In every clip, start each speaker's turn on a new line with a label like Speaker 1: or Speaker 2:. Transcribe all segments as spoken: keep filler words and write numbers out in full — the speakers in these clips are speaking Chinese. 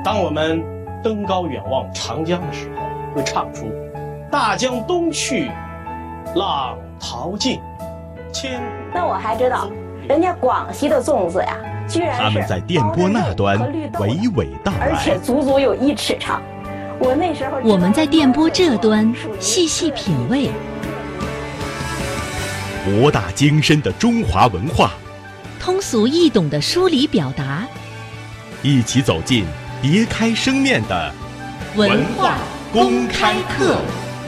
Speaker 1: 当我们登高远望长江的时候，会唱出大江东去，浪淘尽，千古。
Speaker 2: 那我还知道，人家广西的粽子呀，居然是
Speaker 3: 他们在电波那端娓娓道来，
Speaker 2: 而且足足有一尺长。我那时候
Speaker 4: 我们在电波这端细细品味，
Speaker 3: 博大精深的中华文化，
Speaker 4: 通俗易懂的梳理表达，
Speaker 3: 一起走进别开生面的
Speaker 4: 文化公开课。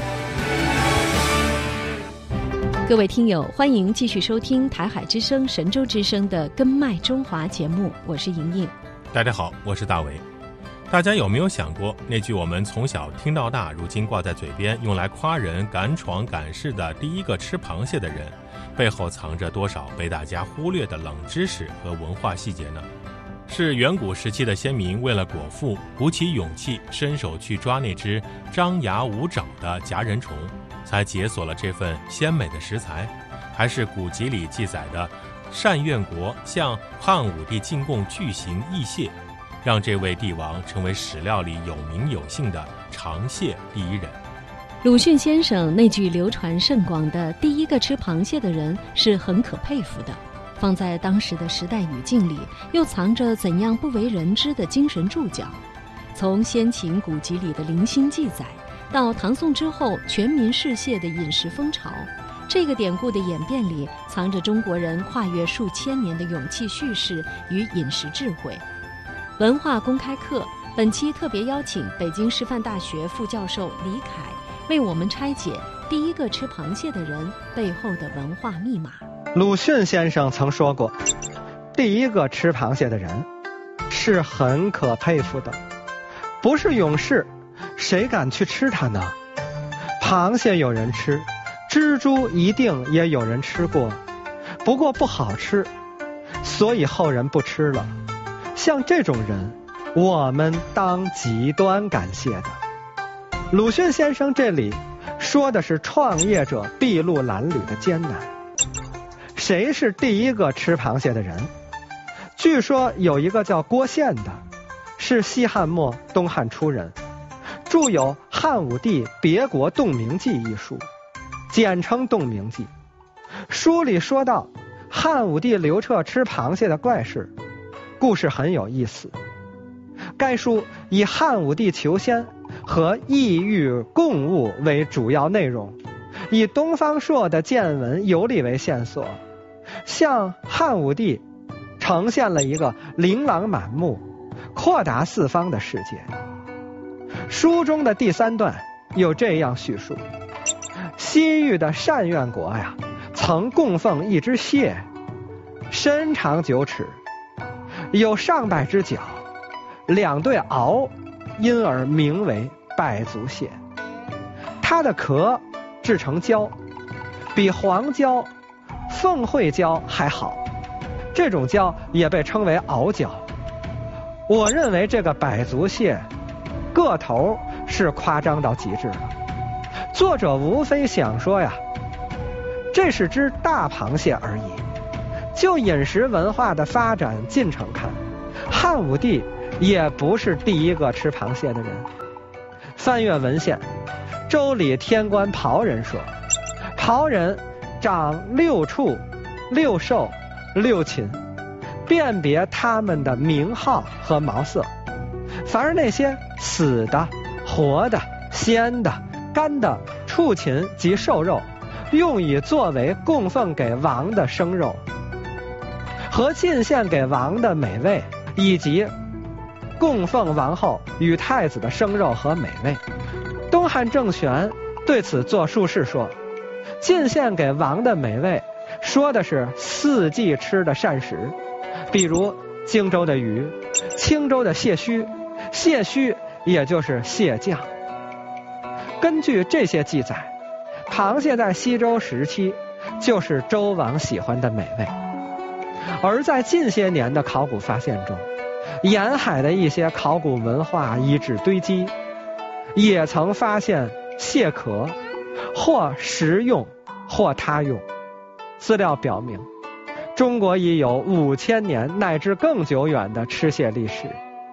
Speaker 4: 各位听友，欢迎继续收听台海之声、神州之声的《根脉中华》节目，我是莹莹。
Speaker 5: 大家好，我是大伟。大家有没有想过，那句我们从小听到大，如今挂在嘴边，用来夸人敢闯敢试的第一个吃螃蟹的人，背后藏着多少被大家忽略的冷知识和文化细节呢？是远古时期的先民为了果腹，鼓起勇气伸手去抓那只张牙舞爪的夹人虫，才解锁了这份鲜美的食材？还是古籍里记载的单愿国向汉武帝进贡巨型异蟹，让这位帝王成为史料里有名有姓的尝蟹第一人？
Speaker 4: 鲁迅先生那句流传甚广的第一个吃螃蟹的人是很可佩服的，放在当时的时代语境里，又藏着怎样不为人知的精神注脚。从先秦古籍里的零星记载，到唐宋之后全民嗜蟹的饮食风潮，这个典故的演变里藏着中国人跨越数千年的勇气叙事与饮食智慧。文化公开课本期特别邀请北京师范大学副教授李凯，为我们拆解第一个吃螃蟹的人背后的文化密码。
Speaker 6: 鲁迅先生曾说过，第一个吃螃蟹的人是很可佩服的，不是勇士，谁敢去吃它呢？螃蟹有人吃，蜘蛛一定也有人吃过，不过不好吃，所以后人不吃了。像这种人，我们当极端感谢的。鲁迅先生这里说的是创业者筚路蓝缕的艰难。谁是第一个吃螃蟹的人？据说有一个叫郭宪的，是西汉末东汉初人，著有《汉武帝别国洞明记》一书，简称《洞明记》。书里说到汉武帝刘彻吃螃蟹的怪事，故事很有意思。该书以汉武帝求仙和异域共物为主要内容，以东方朔的见闻游历为线索，向汉武帝呈现了一个琳琅满目、阔达四方的世界。书中的第三段有这样叙述：西域的单愿国呀，曾供奉一只蟹，身长九尺，有上百只脚，两对螯，因而名为百足蟹。它的壳制成胶，比黄胶、凤会胶还好，这种胶也被称为螯胶。我认为这个百足蟹个头是夸张到极致了，作者无非想说呀，这是只大螃蟹而已。就饮食文化的发展进程看，汉武帝也不是第一个吃螃蟹的人。翻阅文献，周礼天官庖人说，庖人长六畜、六兽、六禽，辨别他们的名号和毛色。凡是那些死的、活的、鲜的、干的畜禽及兽肉，用以作为供奉给王的生肉，和进献给王的美味，以及供奉王后与太子的生肉和美味。东汉郑玄对此作注释说，进献给王的美味说的是四季吃的膳食，比如荆州的鱼，青州的蟹须，蟹须也就是蟹酱。根据这些记载，螃蟹在西周时期就是周王喜欢的美味。而在近些年的考古发现中，沿海的一些考古文化遗址堆积，也曾发现蟹壳，或食用或他用。资料表明，中国已有五千年乃至更久远的吃蟹历史。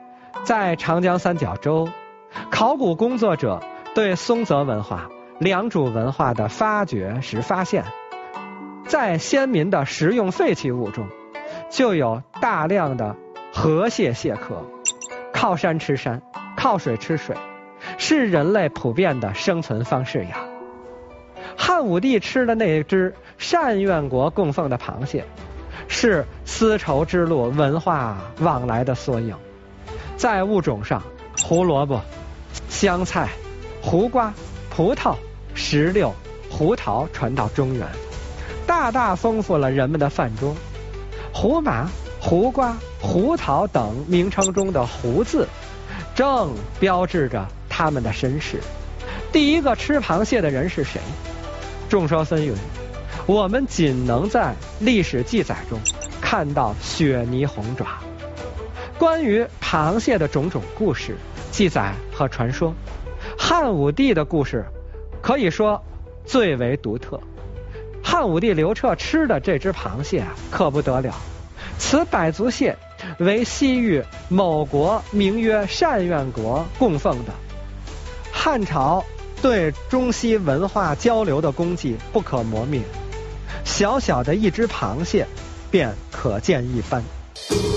Speaker 6: 在长江三角洲，考古工作者对松泽文化、良渚文化的发掘时发现，在先民的食用废弃物中，就有大量的河蟹蟹壳。靠山吃山，靠水吃水，是人类普遍的生存方式呀。汉武帝吃的那只单院国供奉的螃蟹，是丝绸之路文化往来的缩影。在物种上，胡萝卜、香菜、胡瓜、葡萄、石榴、胡桃传到中原，大大丰富了人们的饭桌。胡麻、胡瓜、胡桃等名称中的胡字，正标志着他们的身世。第一个吃螃蟹的人是谁？众说纷纭，我们仅能在历史记载中看到雪泥红爪。关于螃蟹的种种故事、记载和传说，汉武帝的故事可以说最为独特。汉武帝刘彻吃的这只螃蟹啊，可不得了。此百足蟹为西域某国名曰单院国供奉的。汉朝对中西文化交流的功绩不可磨灭，小小的一只螃蟹便可见一斑。